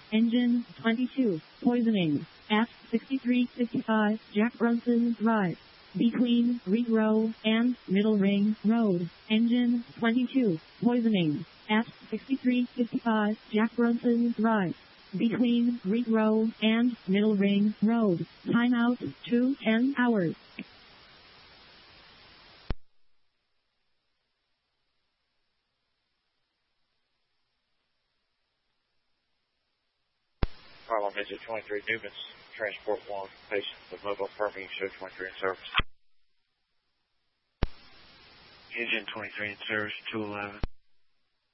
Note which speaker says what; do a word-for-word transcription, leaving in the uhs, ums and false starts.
Speaker 1: Engine twenty-two, poisoning. F sixty-three fifty-five, Jack Brunson Drive. Between Reed Row and Middle Ring Road. Engine twenty-two, poisoning. F sixty-three fifty-five, Jack Brunson Drive. Between Reed Row and Middle Ring Road. Timeout two ten hours.
Speaker 2: Harlem Engine twenty-three, Newman's Transport one, patient with mobile firming, show twenty-three in service. Engine twenty-three in service, two eleven.